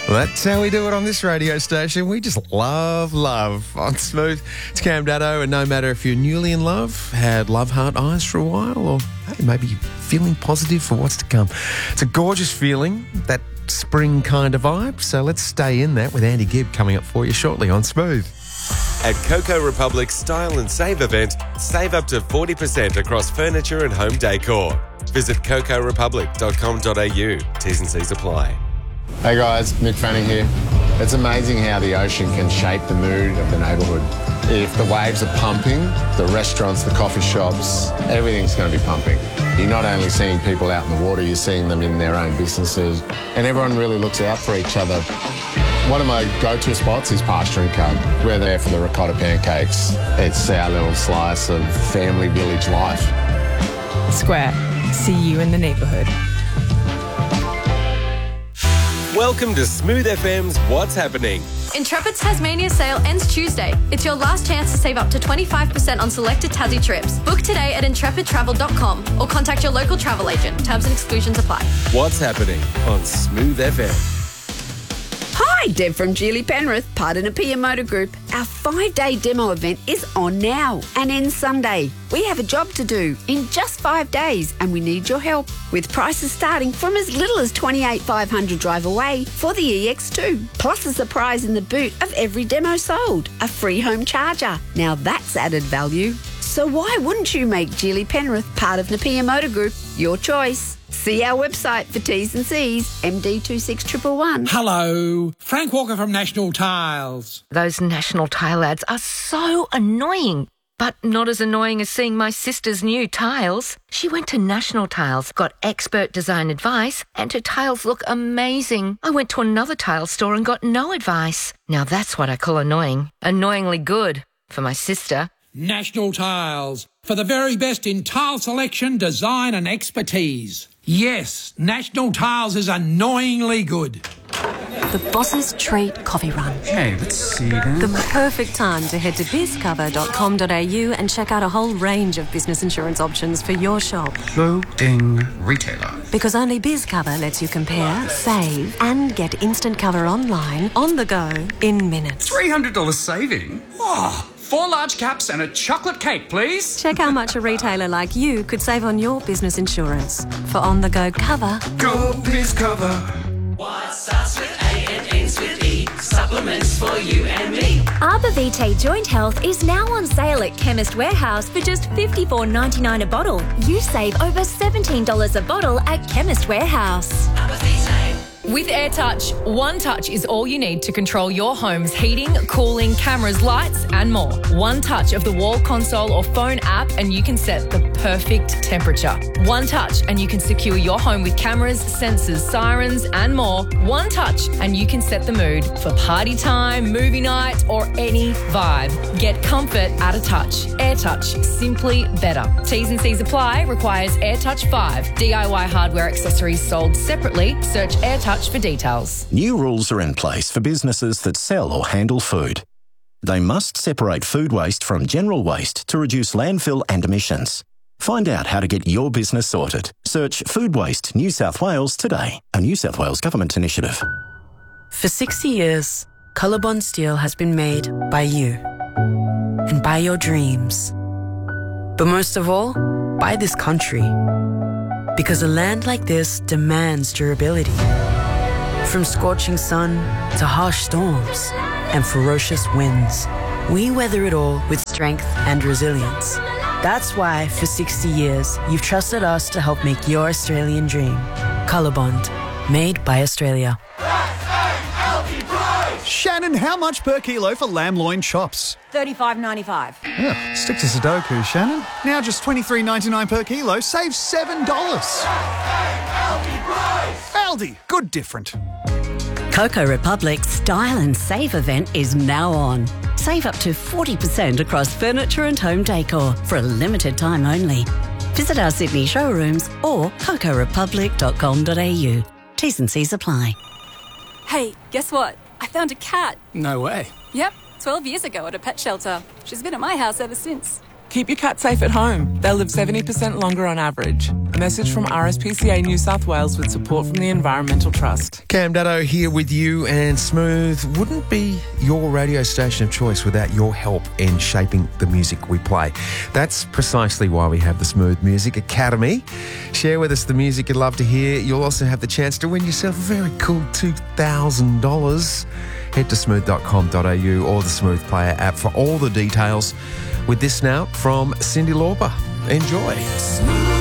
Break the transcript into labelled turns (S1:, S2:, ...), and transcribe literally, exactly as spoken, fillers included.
S1: Well, that's how we do it on this radio station. We just love love on Smooth. It's Cam Daddo, and no matter if you're newly in love, had love heart eyes for a while, or hey, maybe you're feeling positive for what's to come. It's a gorgeous feeling, that spring kind of vibe. So let's stay in that with Andy Gibb coming up for you shortly on Smooth.
S2: At Coco Republic's Style and Save event, save up to forty percent across furniture and home decor. Visit coco republic dot com dot a u. T's and C's apply.
S3: Hey guys, Mick Fanning here. It's amazing how the ocean can shape the mood of the neighbourhood. If the waves are pumping, the restaurants, the coffee shops, everything's going to be pumping. You're not only seeing people out in the water, you're seeing them in their own businesses, and everyone really looks out for each other. One of my go-to spots is Pasture and Cub. We're there for the ricotta pancakes. It's our little slice of family village life.
S4: Square. See you in the neighbourhood.
S2: Welcome to Smooth F M's What's Happening.
S5: Intrepid's Tasmania sale ends Tuesday. It's your last chance to save up to twenty-five percent on selected Tassie trips. Book today at intrepid travel dot com or contact your local travel agent. Terms and exclusions apply.
S2: What's Happening on Smooth F M.
S6: Hi, Deb from Geely Penrith, part of Napier Motor Group. Our five-day demo event is on now and ends Sunday. We have a job to do in just five days and we need your help. With prices starting from as little as twenty-eight thousand five hundred dollars drive away for the E X two. Plus a surprise in the boot of every demo sold, a free home charger. Now that's added value. So why wouldn't you make Geely Penrith part of Napier Motor Group your choice? See our website for T's and C's, M D two six one one one.
S7: Hello, Frank Walker from National Tiles.
S4: Those National Tile ads are so annoying, but not as annoying as seeing my sister's new tiles. She went to National Tiles, got expert design advice, and her tiles look amazing. I went to another tile store and got no advice. Now that's what I call annoying. Annoyingly good for my sister.
S7: National Tiles, for the very best in tile selection, design and expertise. Yes, National Tiles is annoyingly good.
S8: The Boss's Treat Coffee Run.
S9: Hey, let's see then.
S8: The perfect time to head to biz cover dot com dot a u and check out a whole range of business insurance options for your shop.
S9: Loading retailer.
S8: Because only BizCover lets you compare, save, and get instant cover online, on the go, in minutes.
S9: three hundred dollars saving? Oh, four large caps and a chocolate cake, please.
S8: Check how much a retailer like you could save on your business insurance. For on-the-go cover,
S9: go BizCover.
S10: What starts with A and ends with E? Supplements for you and me.
S11: Arbor Vitae Joint Health is now on sale at Chemist Warehouse for just fifty-four ninety-nine a bottle. You save over seventeen dollars a bottle at Chemist Warehouse.
S10: Arbor Vitae.
S12: With AirTouch, one touch is all you need to control your home's heating, cooling, cameras, lights, and more. One touch of the wall console or phone app and you can set the perfect temperature. One touch and you can secure your home with cameras, sensors, sirens, and more. One touch and you can set the mood for party time, movie night, or any vibe. Get comfort at a touch. AirTouch, simply better. T's and C's apply. Requires AirTouch five. D I Y hardware accessories sold separately. Search AirTouch for details.
S13: New rules are in place for businesses that sell or handle food. They must separate food waste from general waste to reduce landfill and emissions. Find out how to get your business sorted. Search Food Waste New South Wales today, a New South Wales government initiative.
S14: For sixty years, Colorbond Steel has been made by you and by your dreams. But most of all, by this country. Because a land like this demands durability. From scorching sun to harsh storms and ferocious winds, we weather it all with strength and resilience. That's why, for sixty years, you've trusted us to help make your Australian dream. Colorbond, made by Australia.
S15: Shannon, how much per kilo for lamb loin chops?
S16: thirty-five ninety-five.
S15: Yeah, stick to Sudoku, Shannon. Now just twenty-three ninety-nine per kilo, save seven dollars. Aldi, good different.
S17: Coco Republic's Style and Save event is now on. Save up to forty percent across furniture and home decor for a limited time only. Visit our Sydney showrooms or coco republic dot com dot a u. T's and C's apply.
S16: Hey, guess what? I found a cat.
S9: No way.
S16: Yep, twelve years ago at a pet shelter. She's been at my house ever since.
S18: Keep your cat safe at home. They'll live seventy percent longer on average. A message from R S P C A New South Wales with support from the Environmental Trust.
S1: Cam Daddo here with you, and Smooth wouldn't be your radio station of choice without your help in shaping the music we play. That's precisely why we have the Smooth Music Academy. Share with us the music you'd love to hear. You'll also have the chance to win yourself a very cool two thousand dollars. Head to smooth dot com dot a u or the Smooth Player app for all the details. With this now from Cyndi Lauper. Enjoy.